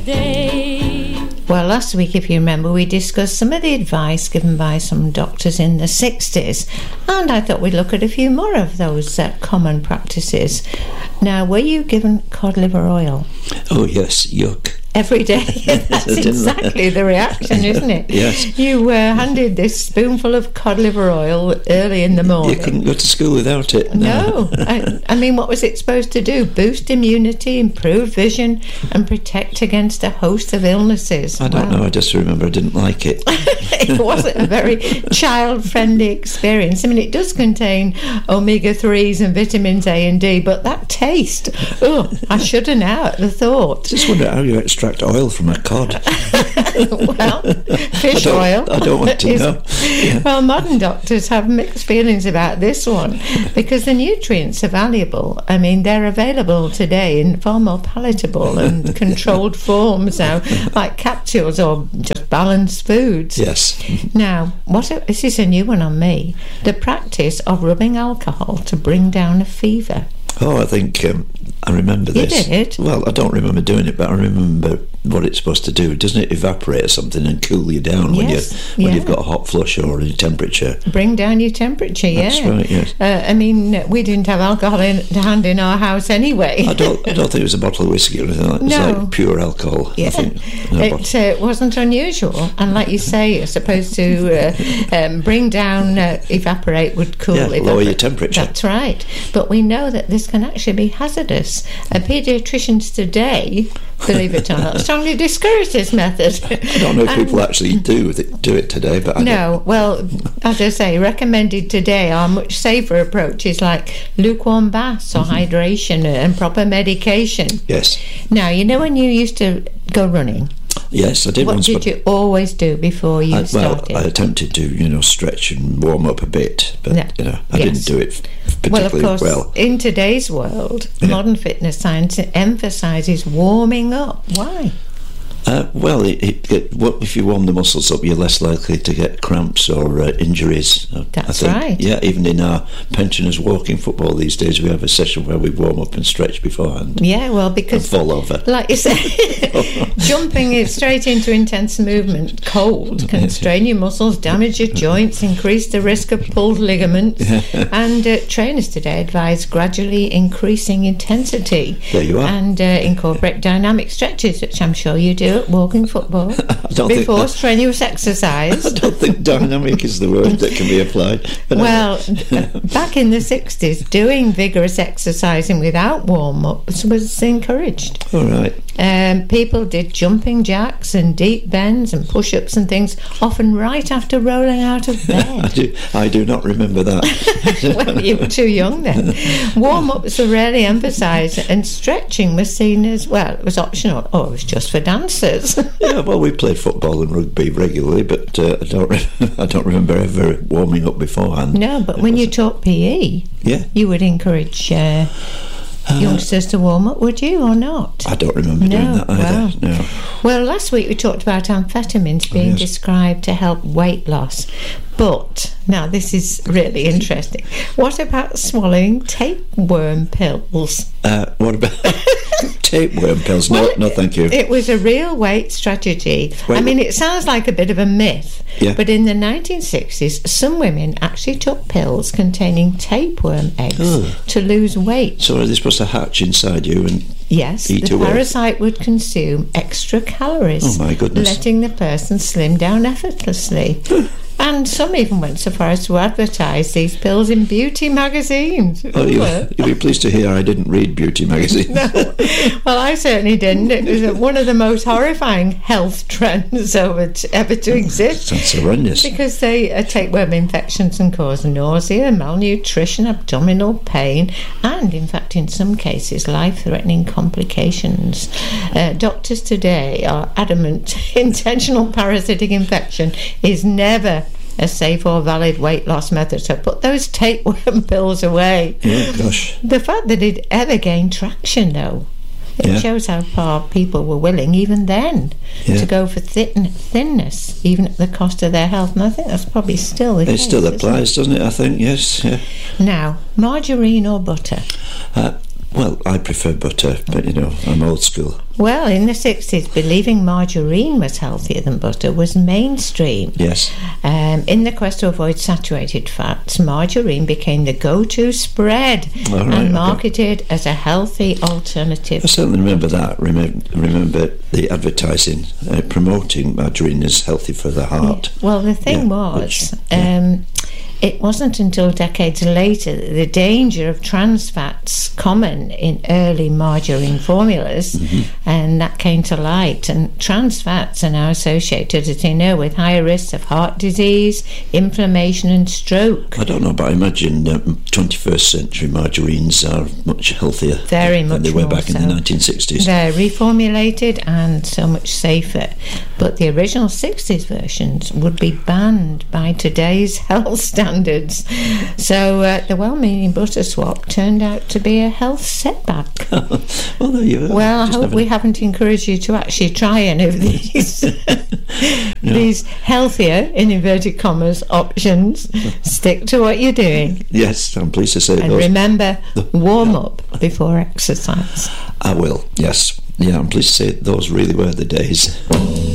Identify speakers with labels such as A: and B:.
A: day.
B: Well, last week, if you remember, we discussed some of the advice given by some doctors in the 60s, and I thought we'd look at a few more of those common practices. Now, were you given cod liver oil?
C: Oh, yes, yuck.
B: Every day? That's exactly the reaction, isn't it?
C: Yes.
B: You were handed this spoonful of cod liver oil early in the morning.
C: You couldn't go to school without it.
B: No. I mean, what was it supposed to do? Boost immunity, improve vision, and protect against a host of illnesses.
C: I don't know, I just remember I didn't like it.
B: It wasn't a very child-friendly experience. I mean, it does contain omega-3s and vitamins A and D, but that taste, I shudder now at the thought.
C: Just wonder how you extract oil from a cod.
B: Well, fish oil.
C: I don't want to know. Yeah.
B: Well, modern doctors have mixed feelings about this one because the nutrients are valuable. I mean, they're available today in far more palatable and controlled forms now, like capsules or just balanced foods.
C: Yes.
B: Now, this is a new one on me. The practice of rubbing alcohol to bring down a fever.
C: Oh, I think I remember this.
B: You did?
C: Well, I don't remember doing it, but I remember what it's supposed to do. Doesn't it evaporate or something and cool you down when you've got a hot flush or a temperature?
B: Bring down your temperature, yeah.
C: That's right, yes.
B: I mean, we didn't have alcohol to hand in our house anyway.
C: I don't think it was a bottle of whiskey or anything like that.
B: No.
C: It's like pure alcohol,
B: Yeah.
C: I think.
B: It wasn't unusual. And like you say, you're supposed to bring down, evaporate would cool.
C: Yeah, lower your temperature.
B: That's right. But we know that this can actually be hazardous. Paediatricians today, believe it or not, strongly discourage this method.
C: I don't know if people actually do it today, but I don't.
B: Well, as I say, recommended today are much safer approaches like lukewarm baths or hydration and proper medication.
C: Yes.
B: Now, you know when you used to go running?
C: Yes, I did
B: What
C: once.
B: did you always do before you started?
C: I attempted to, stretch and warm up a bit, but I didn't do it particularly
B: well. Of course, in today's world, modern fitness science emphasises warming up. Why?
C: If you warm the muscles up, you're less likely to get cramps or injuries.
B: That's right.
C: Yeah, even in our pensioners walking football these days, we have a session where we warm up and stretch beforehand.
B: Yeah, well, because
C: and fall over.
B: Like you say, jumping straight into intense movement, cold, can strain your muscles, damage your joints, increase the risk of pulled ligaments. And trainers today advise gradually increasing intensity.
C: There you are.
B: And incorporate dynamic stretches, which I'm sure you do at walking football before strenuous exercise.
C: I don't think dynamic is the word that can be applied.
B: Well, back in the 60s, doing vigorous exercising without warm-ups was encouraged.
C: All right.
B: People did jumping jacks and deep bends and push-ups and things, often right after rolling out of bed.
C: I do not remember that.
B: Well, you were too young then. Warm-ups were rarely emphasised, and stretching was seen as, well, it was optional. Oh, it was just for dancers.
C: Yeah, well, we played football and rugby regularly, but I don't remember ever warming up beforehand.
B: No, but when you taught PE, you would encourage youngsters to warm up, would you, or not?
C: I don't remember doing that either. No.
B: Well, last week we talked about amphetamines being described to help weight loss. But, now this is really interesting. What about swallowing tapeworm pills?
C: What about tapeworm pills?
B: Well,
C: no, thank you.
B: It was a real weight strategy. I mean, it sounds like a bit of a myth, but in the 1960s, some women actually took pills containing tapeworm eggs to lose weight.
C: So are they supposed to hatch inside you and eat
B: the
C: away?
B: parasite would consume extra calories,
C: oh my goodness,
B: letting the person slim down effortlessly. And some even went so far as to advertise these pills in beauty magazines.
C: Oh, you'll be pleased to hear I didn't read beauty magazines.
B: No. Well, I certainly didn't. It was one of the most horrifying health trends ever to exist.
C: Sounds horrendous.
B: Because they tapeworm infections and cause nausea, malnutrition, abdominal pain, and, in fact, in some cases, life-threatening complications. Doctors today are adamant intentional parasitic infection is never a safe or valid weight loss method, so put those tapeworm pills away.
C: Yeah, gosh.
B: The fact that it ever gained traction, though, it shows how far people were willing, even then, to go for thinness, even at the cost of their health. And I think that's probably still the case.
C: Still applies, doesn't it? I think, yes. Yeah.
B: Now, margarine or butter?
C: Well, I prefer butter, but I'm old school.
B: Well, in the 60s, believing margarine was healthier than butter was mainstream.
C: Yes.
B: In the quest to avoid saturated fats, margarine became the go-to spread and marketed as a healthy alternative.
C: I certainly remember that. Remember the advertising promoting margarine as healthy for the heart.
B: Well, the thing was... it wasn't until decades later that the danger of trans fats common in early margarine formulas, and that came to light. And trans fats are now associated, as you know, with higher risks of heart disease, inflammation and stroke.
C: I don't know, but I imagine 21st century margarines are much healthier than they were back in the 1960s.
B: They're reformulated and so much safer. But the original 60s versions would be banned by today's health standards. So the well-meaning butter swap turned out to be a health setback.
C: Well, there you are.
B: Well, I hope we haven't encouraged you to actually try any of these these healthier, in inverted commas, options. Stick to what you're doing.
C: Yes, I'm pleased to say that.
B: And remember, warm up before exercise.
C: I will, yes. Yeah, I'm pleased to say those really were the days.